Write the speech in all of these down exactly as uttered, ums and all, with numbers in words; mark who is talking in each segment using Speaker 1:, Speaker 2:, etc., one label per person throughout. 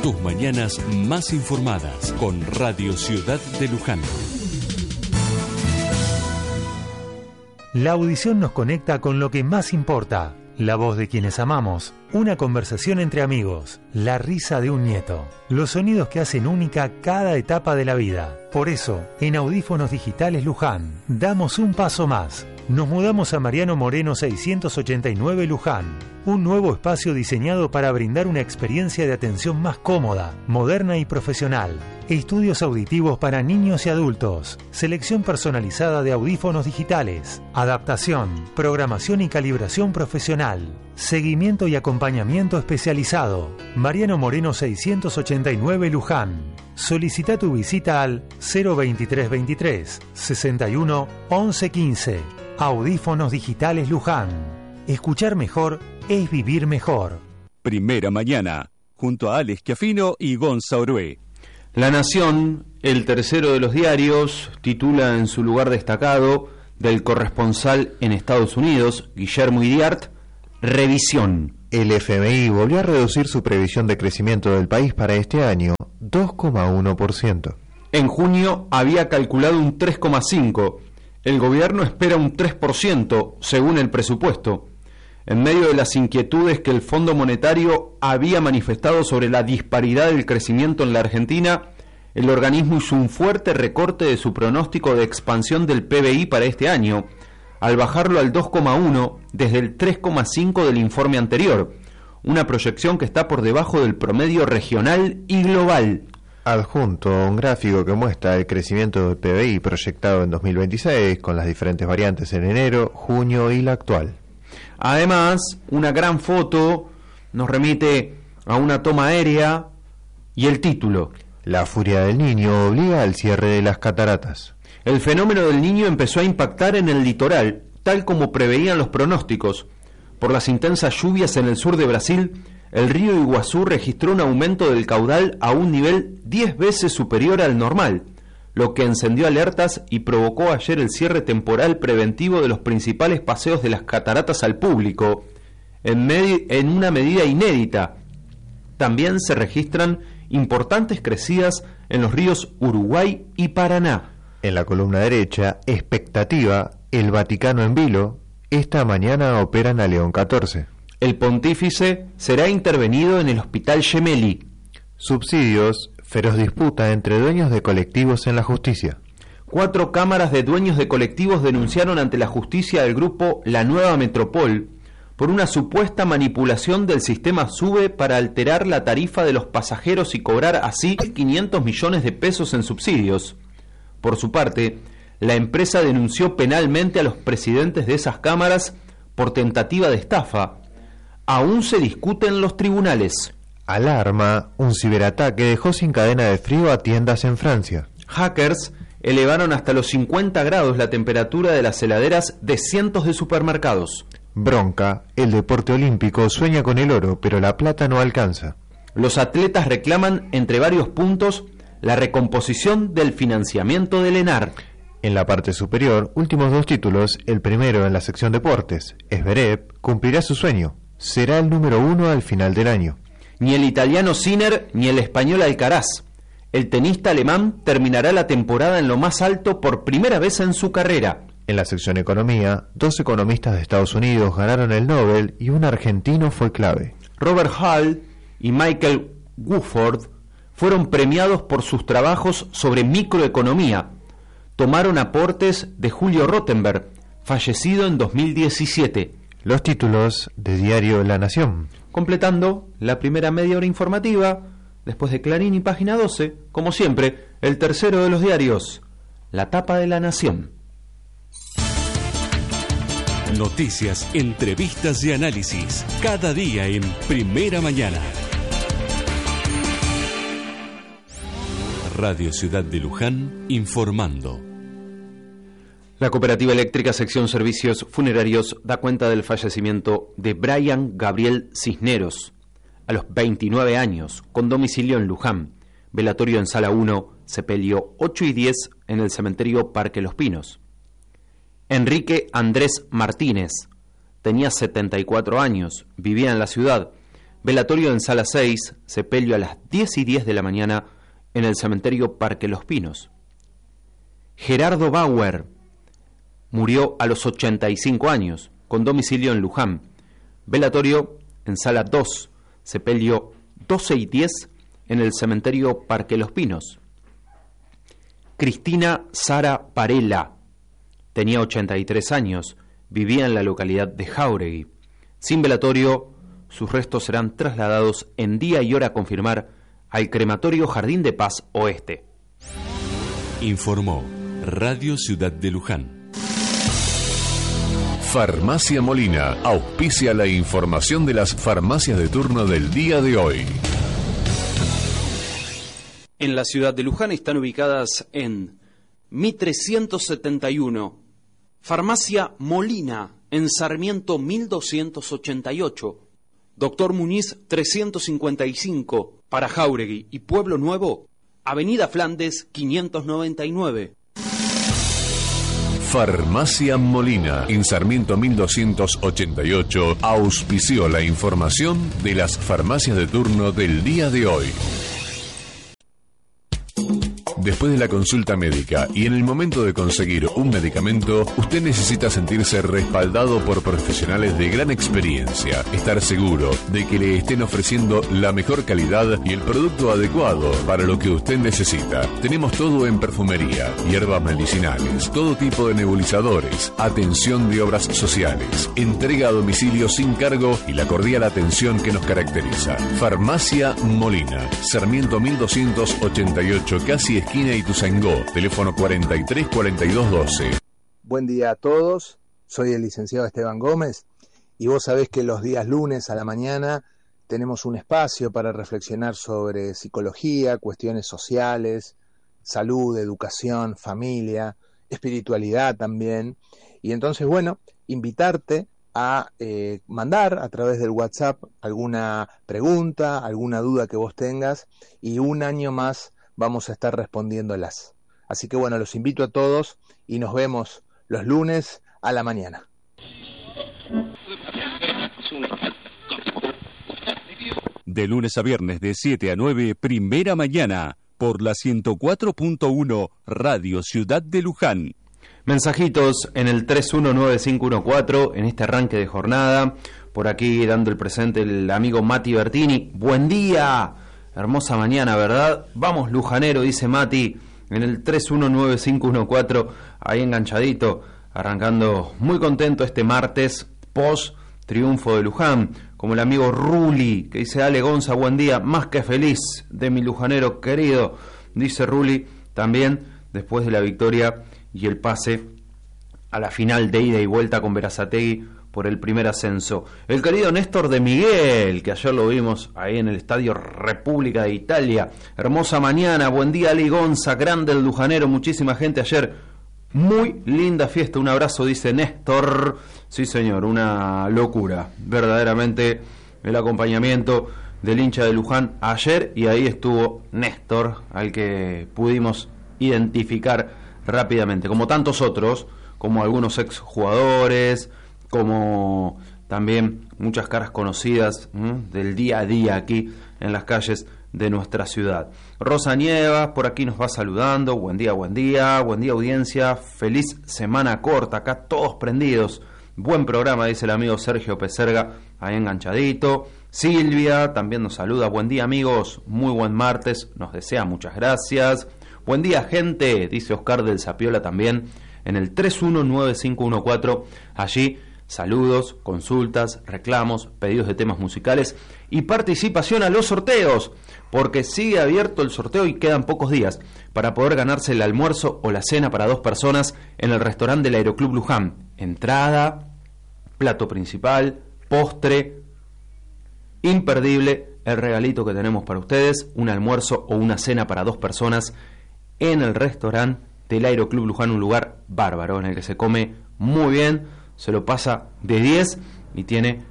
Speaker 1: Tus mañanas más informadas con Radio Ciudad de Luján.
Speaker 2: La audición nos conecta con lo que más importa. La voz de quienes amamos, una conversación entre amigos, la risa de un nieto, los sonidos que hacen única cada etapa de la vida. Por eso, en Audífonos Digitales Luján, damos un paso más. Nos mudamos a Mariano Moreno seiscientos ochenta y nueve Luján, un nuevo espacio diseñado para brindar una experiencia de atención más cómoda, moderna y profesional. Estudios auditivos para niños y adultos, selección personalizada de audífonos digitales, adaptación, programación y calibración profesional, seguimiento y acompañamiento especializado. Mariano Moreno seiscientos ochenta y nueve Luján. Solicita tu visita al cero veintitrés veintitrés sesenta y uno once quince. Audífonos Digitales Luján. Escuchar mejor es vivir mejor.
Speaker 1: Primera Mañana, junto a Alex Chiafino y Gonza Orué.
Speaker 3: La Nación, el tercero de los diarios, titula en su lugar destacado del corresponsal en Estados Unidos, Guillermo Iriart, revisión.
Speaker 4: El F M I volvió a reducir su previsión de crecimiento del país para este año, dos coma uno por ciento.
Speaker 3: En junio había calculado un tres coma cinco por ciento. El gobierno espera un tres por ciento, según el presupuesto. En medio de las inquietudes que el Fondo Monetario había manifestado sobre la disparidad del crecimiento en la Argentina, el organismo hizo un fuerte recorte de su pronóstico de expansión del P B I para este año, al bajarlo al dos coma uno desde el tres coma cinco del informe anterior, una proyección que está por debajo del promedio regional y global.
Speaker 4: Adjunto un gráfico que muestra el crecimiento del P B I proyectado en dos mil veintiséis, con las diferentes variantes en enero, junio y la actual.
Speaker 3: Además, una gran foto nos remite a una toma aérea y el título:
Speaker 4: La furia del Niño obliga al cierre de las cataratas.
Speaker 3: El fenómeno del Niño empezó a impactar en el litoral, tal como preveían los pronósticos. Por las intensas lluvias en el sur de Brasil, el río Iguazú registró un aumento del caudal a un nivel diez veces superior al normal, lo que encendió alertas y provocó ayer el cierre temporal preventivo de los principales paseos de las cataratas al público, en, med- en una medida inédita. También se registran importantes crecidas en los ríos Uruguay y Paraná.
Speaker 4: En la columna derecha, expectativa, el Vaticano en vilo, esta mañana operan a León catorce.
Speaker 3: El pontífice será intervenido en el Hospital Gemelli.
Speaker 4: Subsidios, feroz disputa entre dueños de colectivos en la justicia.
Speaker 3: Cuatro cámaras de dueños de colectivos denunciaron ante la justicia del grupo La Nueva Metropol por una supuesta manipulación del sistema SUBE para alterar la tarifa de los pasajeros y cobrar así quinientos millones de pesos en subsidios. Por su parte, la empresa denunció penalmente a los presidentes de esas cámaras por tentativa de estafa. Aún se discute en los tribunales.
Speaker 4: Alarma, un ciberataque dejó sin cadena de frío a tiendas en Francia.
Speaker 3: Hackers elevaron hasta los cincuenta grados la temperatura de las heladeras de cientos de supermercados.
Speaker 4: Bronca, el deporte olímpico sueña con el oro, pero la plata no alcanza.
Speaker 3: Los atletas reclaman, entre varios puntos, la recomposición del financiamiento del ENAR.
Speaker 4: En la parte superior, últimos dos títulos, el primero en la sección deportes, Zverev cumplirá su sueño. Será el número uno al final del año.
Speaker 3: Ni el italiano Sinner ni el español Alcaraz. El tenista alemán terminará la temporada en lo más alto por primera vez en su carrera.
Speaker 4: En la sección economía, dos economistas de Estados Unidos ganaron el Nobel y un argentino fue clave.
Speaker 3: Robert Hall y Michael Woodford fueron premiados por sus trabajos sobre microeconomía. Tomaron aportes de Julio Rottenberg, fallecido en dos mil diecisiete.
Speaker 4: Los títulos de diario La Nación.
Speaker 3: Completando la primera media hora informativa, después de Clarín y Página doce, como siempre, el tercero de los diarios, la tapa de La Nación.
Speaker 1: Noticias, entrevistas y análisis, cada día en Primera Mañana. Radio Ciudad de Luján, informando.
Speaker 3: La Cooperativa Eléctrica Sección Servicios Funerarios da cuenta del fallecimiento de Brian Gabriel Cisneros, a los veintinueve años, con domicilio en Luján. Velatorio en Sala uno, sepelio ocho y diez en el cementerio Parque Los Pinos. Enrique Andrés Martínez tenía setenta y cuatro años, vivía en la ciudad. Velatorio en Sala seis, sepelio a las diez y diez de la mañana en el cementerio Parque Los Pinos. Gerardo Bauer murió a los ochenta y cinco años, con domicilio en Luján. Velatorio en Sala dos, sepelio doce y diez en el cementerio Parque Los Pinos. Cristina Sara Parela tenía ochenta y tres años, vivía en la localidad de Jáuregui. Sin velatorio, sus restos serán trasladados en día y hora a confirmar al crematorio Jardín de Paz Oeste.
Speaker 1: Informó Radio Ciudad de Luján.
Speaker 5: Farmacia Molina auspicia la información de las farmacias de turno del día de hoy.
Speaker 6: En la ciudad de Luján están ubicadas en Mitre ciento setenta y uno, Farmacia Molina en Sarmiento mil doscientos ochenta y ocho, Doctor Muñiz trescientos cincuenta y cinco para Jáuregui y Pueblo Nuevo, Avenida Flandes quinientos noventa y nueve.
Speaker 5: Farmacia Molina en Sarmiento mil doscientos ochenta y ocho auspició la información de las farmacias de turno del día de hoy. Después de la consulta médica y en el momento de conseguir un medicamento, usted necesita sentirse respaldado por profesionales de gran experiencia, estar seguro de que le estén ofreciendo la mejor calidad y el producto adecuado para lo que usted necesita. Tenemos todo en perfumería, hierbas medicinales, todo tipo de nebulizadores, atención de obras sociales, entrega a domicilio sin cargo y la cordial atención que nos caracteriza. Farmacia Molina, Sarmiento mil doscientos ochenta y ocho, casi esquina Ituzaingó, teléfono cuarenta y tres cuarenta y dos doce.
Speaker 7: Buen día a todos, soy el licenciado Esteban Gómez y vos sabés que los días lunes a la mañana tenemos un espacio para reflexionar sobre psicología, cuestiones sociales, salud, educación, familia, espiritualidad también. Y entonces, bueno, invitarte a eh, mandar a través del WhatsApp alguna pregunta, alguna duda que vos tengas y un año más vamos a estar respondiéndolas. Así que bueno, los invito a todos y nos vemos los lunes a la mañana.
Speaker 1: De lunes a viernes de siete a nueve, primera mañana, por la ciento cuatro punto uno Radio Ciudad de Luján.
Speaker 3: Mensajitos en el tres uno nueve cinco uno cuatro en este arranque de jornada. Por aquí dando el presente el amigo Mati Bertini. Buen día. Hermosa mañana, ¿verdad? Vamos, lujanero, dice Mati, en el tres uno nueve cinco uno cuatro, ahí enganchadito, arrancando muy contento este martes, post triunfo de Luján, como el amigo Ruli, que dice, Ale Gonza, buen día, más que feliz de mi lujanero querido, dice Ruli, también después de la victoria y el pase a la final de ida y vuelta con Berazategui por el primer ascenso. El querido Néstor de Miguel, que ayer lo vimos ahí en el Estadio República de Italia. Hermosa mañana, buen día Ali Gonza, grande el lujanero, muchísima gente ayer. Muy linda fiesta, un abrazo, dice Néstor. Sí señor, una locura, verdaderamente el acompañamiento del hincha de Luján ayer, y ahí estuvo Néstor, al que pudimos identificar rápidamente, como tantos otros, como algunos exjugadores, como también muchas caras conocidas ¿m? del día a día aquí en las calles de nuestra ciudad. Rosa Nievas por aquí nos va saludando, buen día, buen día, buen día audiencia, feliz semana corta, acá todos prendidos, buen programa, dice el amigo Sergio Peserga, ahí enganchadito. Silvia también nos saluda, buen día amigos, muy buen martes, nos desea muchas gracias. Buen día gente, dice Oscar del Zapiola también, en el tres uno nueve cinco uno cuatro, allí saludos, consultas, reclamos, pedidos de temas musicales y participación a los sorteos, porque sigue abierto el sorteo y quedan pocos días para poder ganarse el almuerzo o la cena para dos personas en el restaurante del Aeroclub Luján. Entrada, plato principal, postre, imperdible el regalito que tenemos para ustedes, un almuerzo o una cena para dos personas en el restaurante del Aeroclub Luján, un lugar bárbaro en el que se come muy bien, se lo pasa de diez y tiene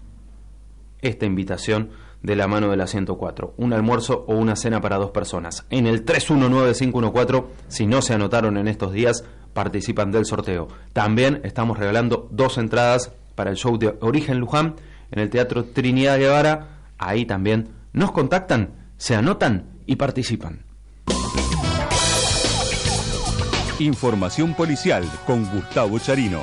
Speaker 3: esta invitación de la mano de la ciento cuatro, un almuerzo o una cena para dos personas en el tres uno nueve cinco uno cuatro. Si no se anotaron en estos días, participan del sorteo. También estamos regalando dos entradas para el show de Origen Luján en el Teatro Trinidad Guevara Ahí también nos contactan, se anotan y participan.
Speaker 1: Información policial con Gustavo Charino.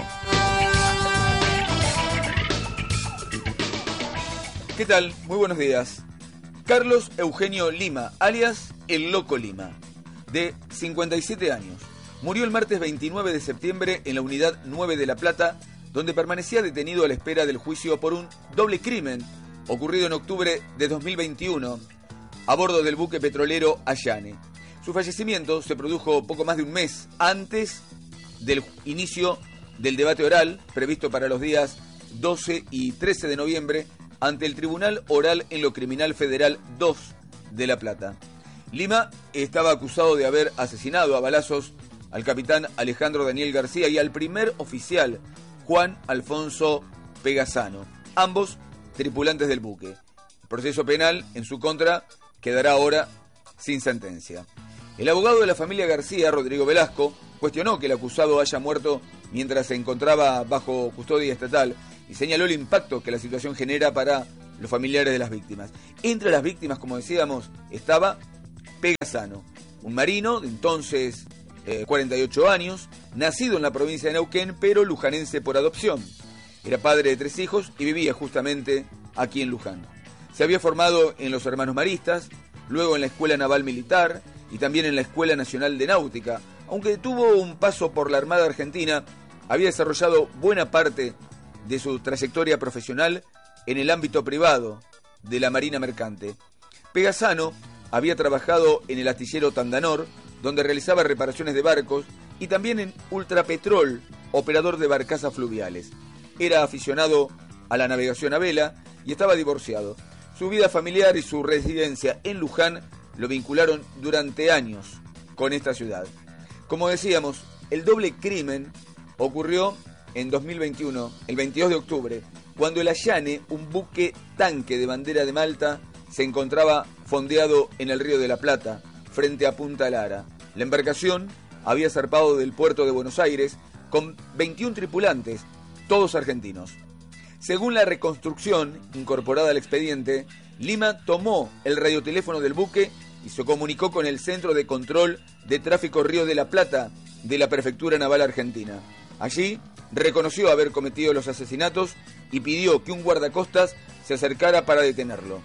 Speaker 8: ¿Qué tal? Muy buenos días. Carlos Eugenio Lima, alias El Loco Lima, de cincuenta y siete años. Murió el martes veintinueve de septiembre en la unidad nueve de La Plata, donde permanecía detenido a la espera del juicio por un doble crimen ocurrido en octubre de dos mil veintiuno a bordo del buque petrolero Ayane. Su fallecimiento se produjo poco más de un mes antes del inicio del debate oral previsto para los días doce y trece de noviembre ante el Tribunal Oral en lo Criminal Federal dos de La Plata. Lima estaba acusado de haber asesinado a balazos al capitán Alejandro Daniel García y al primer oficial Juan Alfonso Pegassano, ambos tripulantes del buque. El proceso penal en su contra quedará ahora sin sentencia. El abogado de la familia García, Rodrigo Velasco, cuestionó que el acusado haya muerto mientras se encontraba bajo custodia estatal y señaló el impacto que la situación genera para los familiares de las víctimas. Entre las víctimas, como decíamos, estaba Pegassano, un marino de entonces eh, cuarenta y ocho años, nacido en la provincia de Neuquén, pero lujanense por adopción. Era padre de tres hijos y vivía justamente aquí en Luján. Se había formado en los Hermanos Maristas, luego en la Escuela Naval Militar y también en la Escuela Nacional de Náutica. Aunque tuvo un paso por la Armada Argentina, había desarrollado buena parte de su trayectoria profesional en el ámbito privado de la Marina Mercante. Pegassano había trabajado en el astillero Tandanor, donde realizaba reparaciones de barcos, y también en Ultrapetrol, operador de barcazas fluviales. Era aficionado a la navegación a vela y estaba divorciado. Su vida familiar y su residencia en Luján lo vincularon durante años con esta ciudad. Como decíamos, el doble crimen ocurrió en dos mil veintiuno, el veintidós de octubre, cuando el Ayane, un buque tanque de bandera de Malta, se encontraba fondeado en el Río de la Plata, frente a Punta Lara. La embarcación había zarpado del puerto de Buenos Aires con veintiún tripulantes, todos argentinos. Según la reconstrucción incorporada al expediente, Lima tomó el radioteléfono del buque y se comunicó con el Centro de Control de Tráfico Río de la Plata de la Prefectura Naval Argentina. Allí reconoció haber cometido los asesinatos y pidió que un guardacostas se acercara para detenerlo.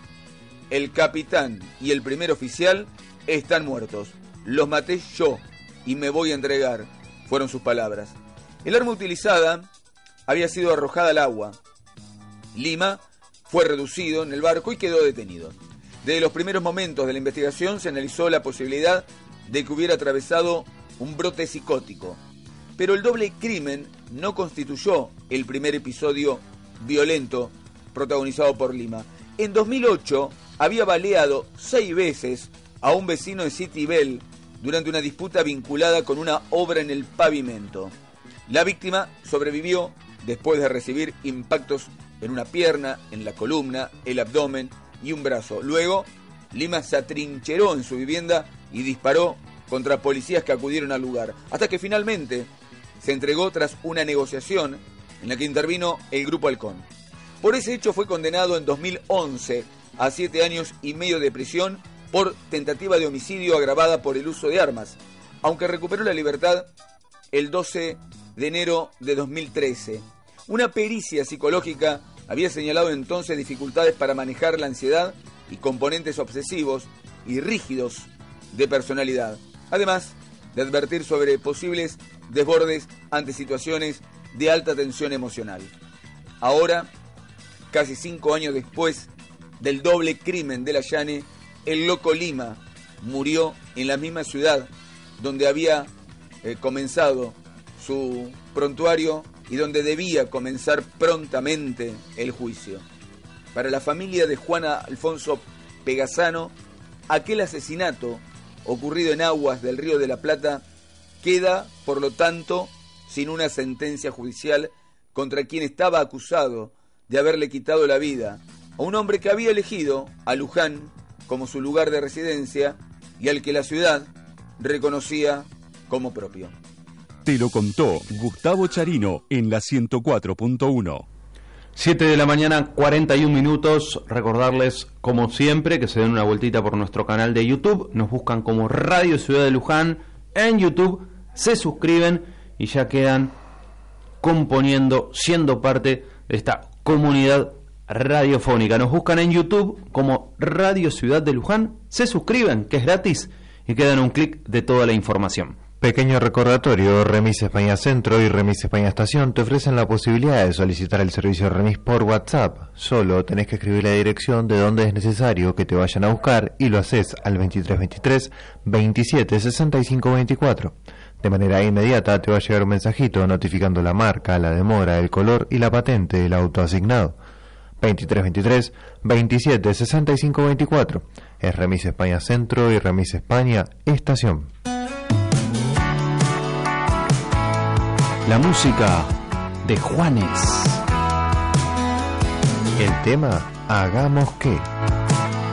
Speaker 8: El capitán y el primer oficial están muertos. Los maté yo y me voy a entregar, fueron sus palabras. El arma utilizada había sido arrojada al agua. Lima fue reducido en el barco y quedó detenido. Desde los primeros momentos de la investigación se analizó la posibilidad de que hubiera atravesado un brote psicótico. Pero el doble crimen no constituyó el primer episodio violento protagonizado por Lima. En dos mil ocho había baleado seis veces a un vecino de City Bell durante una disputa vinculada con una obra en el pavimento. La víctima sobrevivió después de recibir impactos en una pierna, en la columna, el abdomen y un brazo. Luego, Lima se atrincheró en su vivienda y disparó contra policías que acudieron al lugar, hasta que finalmente se entregó tras una negociación en la que intervino el Grupo Halcón. Por ese hecho fue condenado en dos mil once a siete años y medio de prisión por tentativa de homicidio agravada por el uso de armas, aunque recuperó la libertad el doce de enero de dos mil trece. Una pericia psicológica había señalado entonces dificultades para manejar la ansiedad y componentes obsesivos y rígidos de personalidad, además de advertir sobre posibles desbordes ante situaciones de alta tensión emocional. Ahora, casi cinco años después del doble crimen del Ayane, el Loco Lima murió en la misma ciudad donde había eh, comenzado su prontuario y donde debía comenzar prontamente el juicio. Para la familia de Juan Alfonso Pegassano, aquel asesinato ocurrido en aguas del Río de la Plata queda, por lo tanto, sin una sentencia judicial contra quien estaba acusado de haberle quitado la vida a un hombre que había elegido a Luján como su lugar de residencia y al que la ciudad reconocía como propio.
Speaker 1: Te lo contó Gustavo Charino en la ciento cuatro punto uno.
Speaker 3: siete de la mañana, cuarenta y un minutos. Recordarles, como siempre, que se den una vueltita por nuestro canal de YouTube. Nos buscan como Radio Ciudad de Luján en YouTube, se suscriben y ya quedan componiendo, siendo parte de esta comunidad radiofónica. Nos buscan en YouTube como Radio Ciudad de Luján, se suscriben, que es gratis, y quedan un clic de toda la información.
Speaker 4: Pequeño recordatorio, Remis España Centro y Remis España Estación te ofrecen la posibilidad de solicitar el servicio de remis por WhatsApp. Solo tenés que escribir la dirección de donde es necesario que te vayan a buscar y lo haces al veintitrés veintitrés veintisiete sesenta y cinco veinticuatro. De manera inmediata te va a llegar un mensajito notificando la marca, la demora, el color y la patente del auto asignado. veintitrés veintitrés veintisiete sesenta y cinco veinticuatro. Es Remis España Centro y Remis España Estación.
Speaker 3: La música de Juanes.
Speaker 4: El tema Hagamos que.